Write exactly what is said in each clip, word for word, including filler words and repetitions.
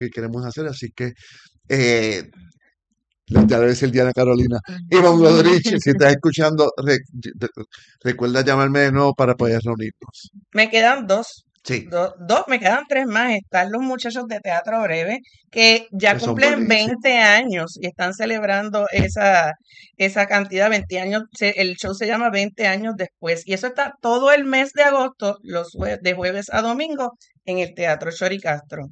que queremos hacer, así que eh, ya debe ser Diana Carolina. Iván Godrich, si estás escuchando, re- recuerda llamarme de nuevo para poder reunirnos. Me quedan dos. Sí, Do- dos, me quedan tres más. Están los muchachos de Teatro Breve que ya que son cumplen buenísimos. veinte años y están celebrando esa, esa cantidad, veinte años. se- El show se llama veinte años después y eso está todo el mes de agosto, los jue- de jueves a domingo, en el Teatro Chori Castro.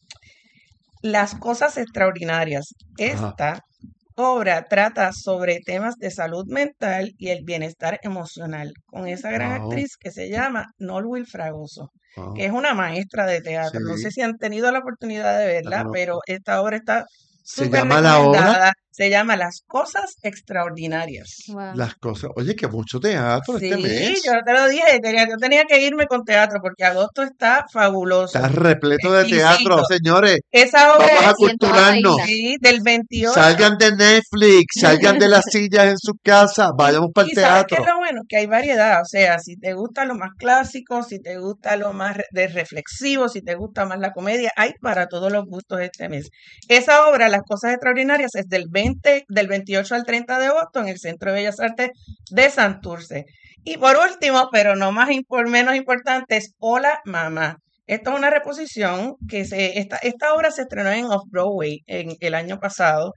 Las cosas extraordinarias. Ajá. Esta obra trata sobre temas de salud mental y el bienestar emocional con esa gran Wow, actriz que se llama Norwil Fragoso, que wow. es una maestra de teatro. No sé Sí, si han tenido la oportunidad de la verla, pero conozco. esta obra está Se súper llama la obra recomendada. Se llama Las cosas extraordinarias. Wow. Las cosas. Oye, que mucho teatro este Sí, yo mes. te lo dije, tenía, yo tenía que irme con teatro porque agosto está Está fabuloso, repleto de teatro, exquisito. señores. Esa obra Vamos a es, Y en toda la isla. culturarnos. sí, del veintiocho. Salgan de Netflix, salgan de las sillas en su casa, Y, vayamos para el y sabes qué es teatro. lo bueno, que hay variedad, o sea, si te gusta lo más clásico, si te gusta lo más re- de reflexivo, si te gusta más la comedia, hay para todos los gustos este mes. Esa obra, Las Cosas Extraordinarias, es del veinte, del veintiocho al treinta de agosto en el Centro de Bellas Artes de Santurce. Y por último, pero no más im- por menos importante, es Hola Mamá. Esto es una reposición que se, esta, esta obra se estrenó en Off-Broadway en el año pasado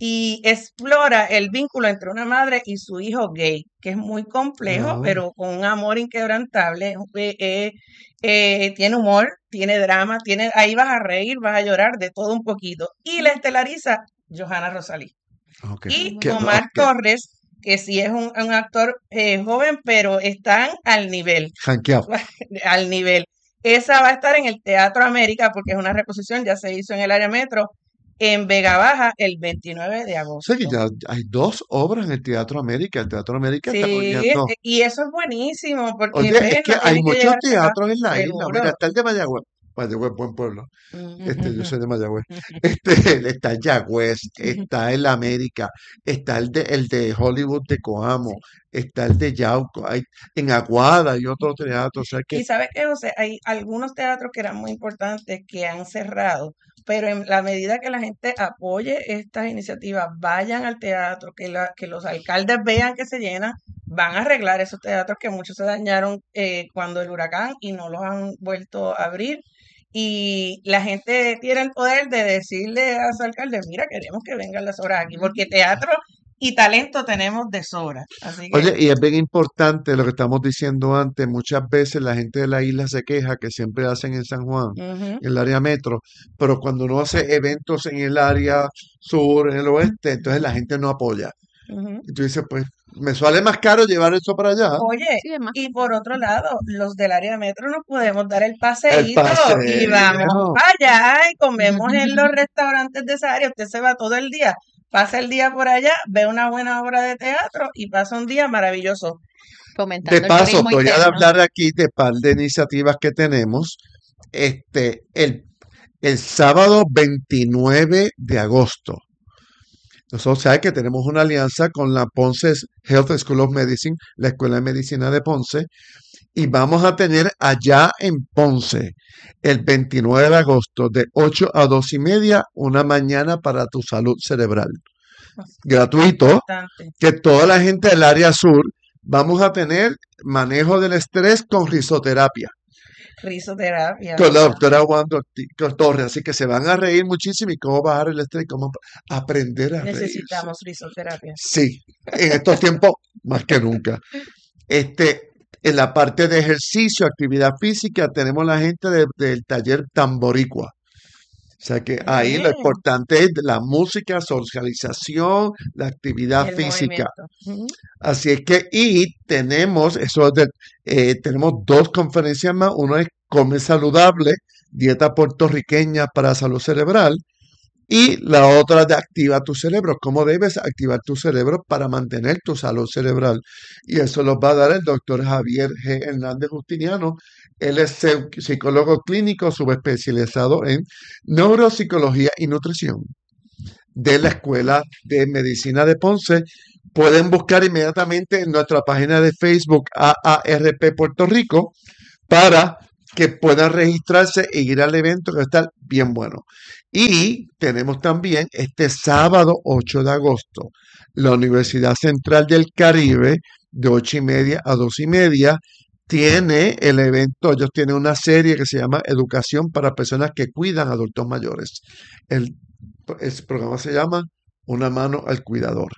y explora el vínculo entre una madre y su hijo gay, que es muy complejo, Ah, pero con un amor inquebrantable. Eh, eh, eh, tiene humor, tiene drama, tiene, ahí vas a reír, vas a llorar, de todo un poquito. Y la estelariza Johanna Rosalí. ok. Y Que- Omar ok. Torres, que sí es un, un actor eh, joven, pero están al nivel, Janqueado. al nivel. Esa va a estar en el Teatro América porque es una reposición, ya se hizo en el área metro, en Vega Baja el veintinueve de O sea que agosto. ya hay dos obras en el Teatro América. El Teatro América está Sí, cogiendo. e- y eso es buenísimo porque Oye, es pues que no hay tienen que muchos llegar hasta acá, teatros en la isla. Mira, seguro. está el de Mayagüez. Mayagüez, buen pueblo. Este, yo Ujú. soy de Mayagüez. Este, está el Yagüez, está el América, está el de, el de Hollywood de Coamo, Sí. está el de Yauco, hay, en Aguada hay otro teatro. O sea que Y sabes que, José, hay algunos teatros que eran muy importantes que han cerrado, pero en la medida que la gente apoye estas iniciativas, vayan al teatro, que, la, que los alcaldes vean que se llenan, van a arreglar esos teatros que muchos se dañaron eh, cuando el huracán y no los han vuelto a abrir. Y la gente tiene el poder de decirle a su alcalde, mira, queremos que vengan las obras aquí, porque teatro y talento tenemos de sobra. Así que Oye, y es bien importante lo que estamos diciendo antes. Muchas veces la gente de la isla se queja que siempre hacen en San Juan, ujú, en el área metro, pero cuando uno hace eventos en el área sur, en el oeste, entonces la gente no apoya. ujú. Y tú dices, pues, me sale más caro llevar eso para allá. Oye, Sí, es más y por costoso. otro lado, los del área metro nos podemos dar el El paseíto y vamos paseo. para allá y comemos en los restaurantes de esa área. Usted se va todo el día, pasa el día por allá, ve una buena obra de teatro y pasa un día maravilloso. De Fomentando el paso, turismo voy a interno. hablar aquí de par de iniciativas que tenemos. Este, el, el sábado veintinueve de agosto. Nosotros sabemos que tenemos una alianza con la Ponce Health School of Medicine, la Escuela de Medicina de Ponce, y vamos a tener allá en Ponce el veintinueve de agosto de ocho a dos y media una mañana para tu salud cerebral. Gratuito, Importante. que toda la gente del área sur vamos a tener manejo del estrés con risoterapia Risoterapia, con la ¿verdad? doctora Wanda Torres. Así que se van a reír muchísimo y cómo bajar el estrés, cómo aprender a reírse. Necesitamos risoterapia. Sí, en estos tiempos más que nunca. Este, en la parte de ejercicio, actividad física, tenemos la gente de- del taller Tamboricua. O sea que ahí lo Bien, importante es la música, socialización, la actividad el física. movimiento. Ujú. Así es que, y tenemos, eso es de- eh, tenemos dos conferencias más. Uno es Come Saludable, dieta puertorriqueña para salud cerebral. Y la otra de activa tu cerebro, cómo debes activar tu cerebro para mantener tu salud cerebral. Y eso lo va a dar el doctor Javier G. Hernández Justiniano. Él es pseu- psicólogo clínico subespecializado en neuropsicología y nutrición de la Escuela de Medicina de Ponce. Pueden buscar inmediatamente en nuestra página de Facebook A A R P Puerto Rico para que puedan registrarse e ir al evento, que va a estar bien bueno. Y tenemos también este sábado ocho de agosto, la Universidad Central del Caribe, de ocho y media a dos y media, tiene el evento. Ellos tienen una serie que se llama Educación para Personas que Cuidan Adultos Mayores. El, el programa se llama Una Mano al Cuidador.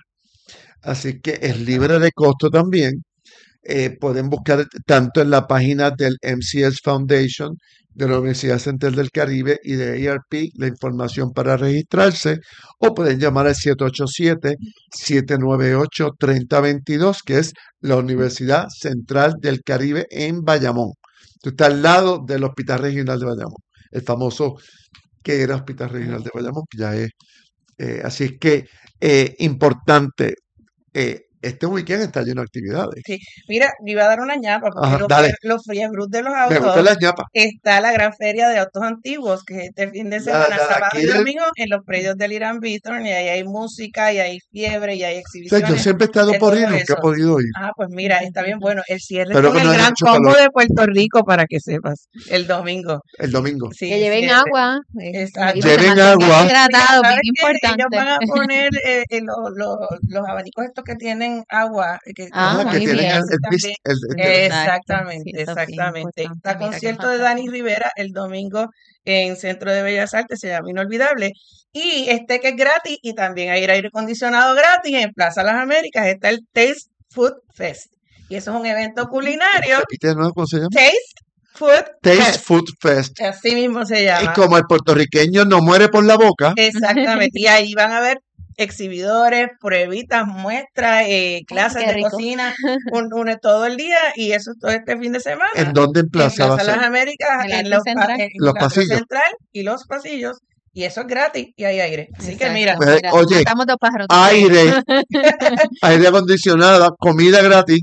Así que es libre de costo también. Eh, pueden buscar tanto en la página del M C S Foundation, de la Universidad Central del Caribe y de A R P la información para registrarse, o pueden llamar al siete ocho siete, siete nueve ocho, tres cero dos dos, que es la Universidad Central del Caribe en Bayamón. Esto está al lado del Hospital Regional de Bayamón, el famoso que era Hospital Regional de Bayamón, que ya es. Eh, así es que eh, importante. Eh, este weekend está lleno de actividades. Sí, mira, yo iba a dar una ñapa porque Ajá, los, dale. fie- los Friebrus de los Me gustan autos las ñapas. está la gran feria de autos antiguos que este fin de La, semana, la, sábado aquí y del- domingo, en los predios del Irán Bithorn, y ahí hay música, y hay fiebre, y hay o sea, yo exhibiciones siempre he estado de por todo ir, nunca he eso. podido ir. Ah, pues mira, está bien bueno. El cierre es Pero con que el no haya gran mucho combo calor de Puerto Rico, para que sepas, el domingo. el domingo. Sí, Que lleven cierre. agua, eh, Exacto. y que se Lleven mantengan agua. Mira, hidratados, ¿sabes bien qué? Ellos importante. van a poner eh, eh, lo- lo- los abanicos estos que tienen agua, eh, que, que Ah, Ah, son que muy tienen el, bien. eficientes el, bis- también. el- el- Exacto, sí, Exactamente, eso es bien exactamente. importante. Está Mira qué concierto de Dani fantástico. Rivera el domingo en Centro de Bellas Artes, se llama Inolvidable. Y este que es gratis, y también hay aire acondicionado gratis en Plaza Las Américas, está el Taste Food Fest. Y eso es un evento culinario. repite de nuevo cómo se llama. Taste Food Taste Fest. Food Fest. Así mismo se Y llama. como el puertorriqueño no muere por la boca, Exactamente. Y ahí van a ver exhibidores, pruebitas, muestras, eh, Ay, clases qué de rico. cocina, un, un- todo el día, y eso es todo este fin de semana. ¿en dónde en En plaza va a Plaza ser? Las Américas, En el en atrio los, pa- central. en Los el atrio pasillos. central y los pasillos, y eso es gratis y hay aire. Así que Exacto. mira, Eh, Mira, oye, matamos dos pájaros. aire, aire acondicionado, comida gratis.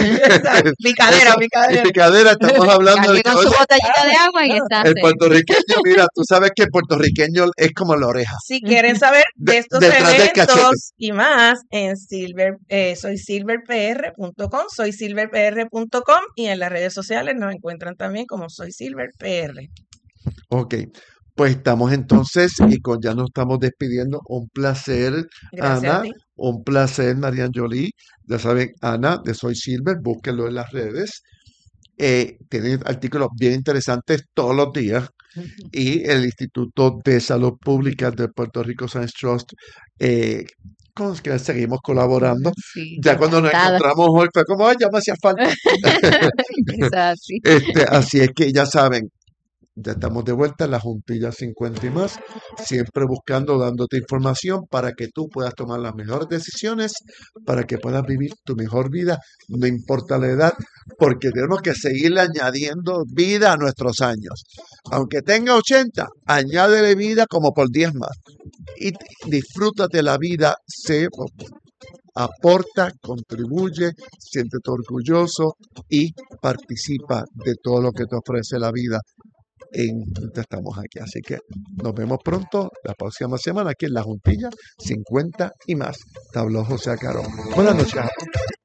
picadera, Eso, y picadera. picadera, estamos hablando de Cargue que, con su oye, botellita de agua y está el safe. puertorriqueño, mira, tú sabes que el puertorriqueño es como la oreja. Si quieren saber de De- estos detrás del cachete. eventos y más, en Silver, eh, soy silver p r punto com, soy silver p r punto com, y en las redes sociales nos encuentran también como soy silver p r. Ok, pues estamos entonces y con ya nos estamos despidiendo. Un placer, Gracias a Ana. ti. Un placer, Marian Jolie. Ya saben, Ana de Soy Silver, búsquenlo en las redes. Eh, tiene artículos bien interesantes todos los días. Y el Instituto de Salud Pública de Puerto Rico Science Trust, eh, con los que seguimos colaborando. Sí, Ya cuando nos encantada. encontramos hoy fue como, ay, ya me hacía falta. Exacto. Este, así es que ya saben, ya estamos de vuelta en la Juntilla cincuenta y más, siempre buscando, dándote información para que tú puedas tomar las mejores decisiones, para que puedas vivir tu mejor vida, no importa la edad, porque tenemos que seguirle añadiendo vida a nuestros años. Aunque tenga ochenta, añádele vida como por diez más. Y disfrútate la vida, sé, aporta, contribuye, siéntete orgulloso y participa de todo lo que te ofrece la vida. En, estamos aquí, así que nos vemos pronto la próxima semana aquí en la Juntilla cincuenta y más. Te habló José Acarón. Buenas noches.